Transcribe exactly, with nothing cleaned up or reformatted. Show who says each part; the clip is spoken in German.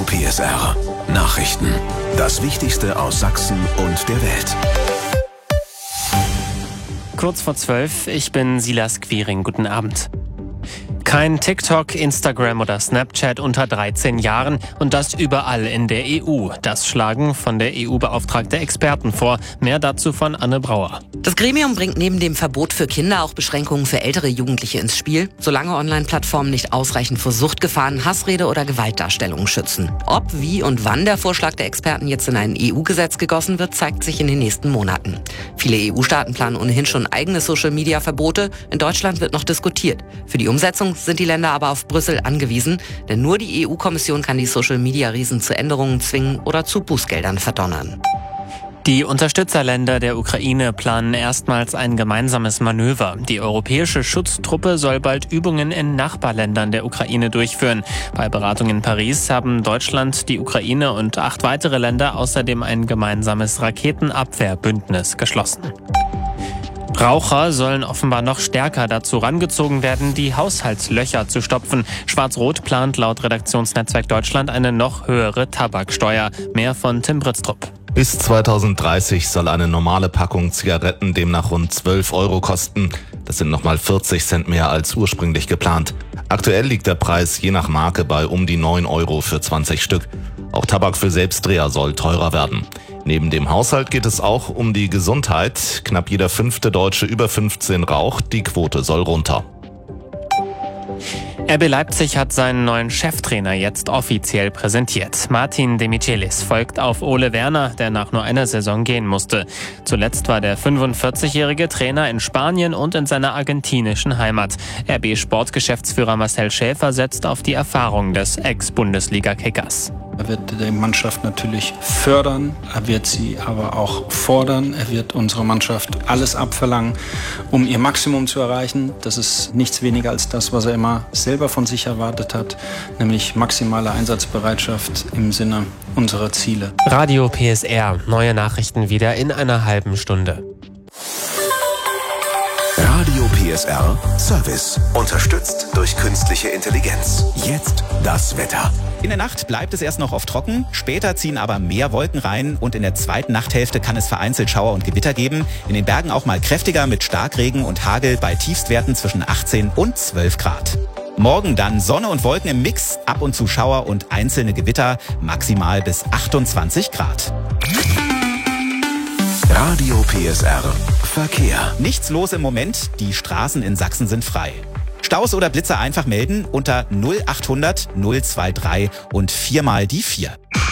Speaker 1: P S R. Nachrichten. Das Wichtigste aus Sachsen und der Welt.
Speaker 2: Kurz vor zwölf, ich bin Silas Quiring. Guten Abend. Kein TikTok, Instagram oder Snapchat unter dreizehn Jahren und das überall in der E U. Das schlagen von der E U-Beauftragte Experten vor. Mehr dazu von Anne Brauer.
Speaker 3: Das Gremium bringt neben dem Verbot für Kinder auch Beschränkungen für ältere Jugendliche ins Spiel, solange Online-Plattformen nicht ausreichend vor Suchtgefahren, Hassrede oder Gewaltdarstellungen schützen. Ob, wie und wann der Vorschlag der Experten jetzt in ein E U-Gesetz gegossen wird, zeigt sich in den nächsten Monaten. Viele E U-Staaten planen ohnehin schon eigene Social-Media-Verbote. In Deutschland wird noch diskutiert. Für die Umsetzung sind die Länder aber auf Brüssel angewiesen, denn nur die E U-Kommission kann die Social-Media-Riesen zu Änderungen zwingen oder zu Bußgeldern verdonnern.
Speaker 2: Die Unterstützerländer der Ukraine planen erstmals ein gemeinsames Manöver. Die europäische Schutztruppe soll bald Übungen in Nachbarländern der Ukraine durchführen. Bei Beratungen in Paris haben Deutschland, die Ukraine und acht weitere Länder außerdem ein gemeinsames Raketenabwehrbündnis geschlossen. Raucher sollen offenbar noch stärker dazu rangezogen werden, die Haushaltslöcher zu stopfen. Schwarz-Rot plant laut Redaktionsnetzwerk Deutschland eine noch höhere Tabaksteuer. Mehr von Tim Britztrup.
Speaker 4: Bis zweitausenddreißig soll eine normale Packung Zigaretten demnach rund zwölf Euro kosten. Das sind nochmal vierzig Cent mehr als ursprünglich geplant. Aktuell liegt der Preis je nach Marke bei um die neun Euro für zwanzig Stück. Auch Tabak für Selbstdreher soll teurer werden. Neben dem Haushalt geht es auch um die Gesundheit. Knapp jeder fünfte Deutsche über fünfzehn raucht. Die Quote soll runter.
Speaker 2: R B Leipzig hat seinen neuen Cheftrainer jetzt offiziell präsentiert. Martin de Michelis folgt auf Ole Werner, der nach nur einer Saison gehen musste. Zuletzt war der fünfundvierzigjährige Trainer in Spanien und in seiner argentinischen Heimat. R B-Sportgeschäftsführer Marcel Schäfer setzt auf die Erfahrung des Ex-Bundesliga-Kickers.
Speaker 5: Er wird die Mannschaft natürlich fördern, er wird sie aber auch fordern. Er wird unserer Mannschaft alles abverlangen, um ihr Maximum zu erreichen. Das ist nichts weniger als das, was er immer selber von sich erwartet hat, nämlich maximale Einsatzbereitschaft im Sinne unserer Ziele.
Speaker 2: Radio P S R, neue Nachrichten wieder in einer halben Stunde.
Speaker 1: Radio P S R Service. Unterstützt durch künstliche Intelligenz. Jetzt das Wetter.
Speaker 6: In der Nacht bleibt es erst noch oft trocken, später ziehen aber mehr Wolken rein und in der zweiten Nachthälfte kann es vereinzelt Schauer und Gewitter geben. In den Bergen auch mal kräftiger mit Starkregen und Hagel bei Tiefstwerten zwischen achtzehn und zwölf Grad. Morgen dann Sonne und Wolken im Mix, ab und zu Schauer und einzelne Gewitter, maximal bis achtundzwanzig Grad.
Speaker 1: Radio P S R Verkehr.
Speaker 6: Nichts los im Moment, die Straßen in Sachsen sind frei. Staus oder Blitzer einfach melden unter null achthundert null drei drei und viermal die vier.